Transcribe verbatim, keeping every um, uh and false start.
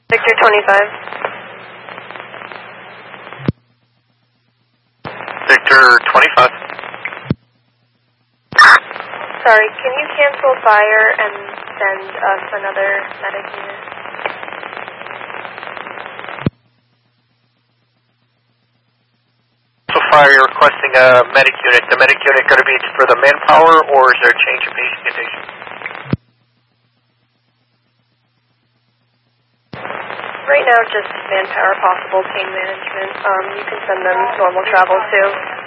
Victor twenty-five. Victor twenty-five. Sorry, can you cancel fire and send us another medic unit? So fire, you're requesting a medic unit. The medic unit going to be for the manpower, or is there a change of basic condition? Right now, just manpower, possible pain management. Um, you can send them normal travel too.